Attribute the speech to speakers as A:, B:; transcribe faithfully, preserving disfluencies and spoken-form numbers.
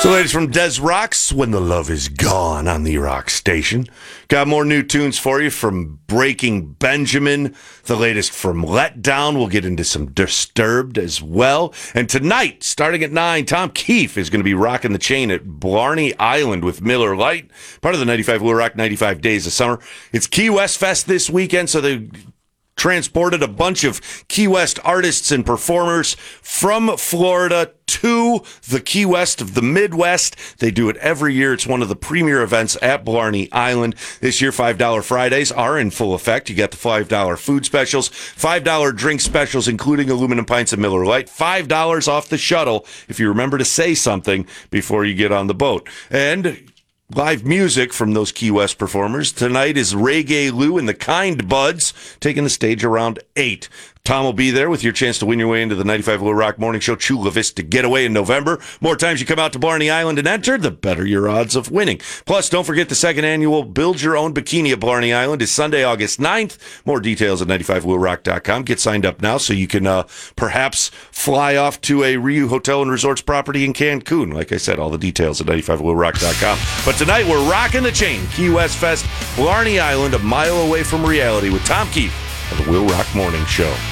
A: So, ladies, from Des Rocks, When the Love Is Gone on the Rock Station. Got more new tunes for you from Breaking Benjamin, the latest from Let Down. We'll get into some Disturbed as well. And tonight, starting at nine, Tom Keefe is going to be rocking the chain at Blarney Island with Miller Lite, part of the ninety-five Will Rock ninety-five Days of Summer. It's Key West Fest this weekend, so they transported a bunch of Key West artists and performers from Florida to the Key West of the Midwest. They do it every year. It's one of the premier events at Blarney Island. This year, five dollar Fridays are in full effect. You got the five dollar food specials, five dollar drink specials, including aluminum pints of Miller Lite, five dollars off the shuttle if you remember to say something before you get on the boat. And live music from those Key West performers. Tonight is Reggae Lou and the Kind Buds taking the stage around eight. Tom will be there with your chance to win your way into the ninety-five Will Rock Morning Show Chula Vista Getaway in November. More times you come out to Blarney Island and enter, the better your odds of winning. Plus, don't forget the second annual Build Your Own Bikini at Blarney Island is Sunday, August ninth. More details at ninety-five will rock dot com. Get signed up now so you can uh, perhaps fly off to a Riu Hotel and Resorts property in Cancun. Like I said, all the details at ninety-five will rock dot com. But tonight, we're rocking the chain. Key West Fest, Blarney Island, a mile away from reality with Tom Keefe of the Will Rock Morning Show.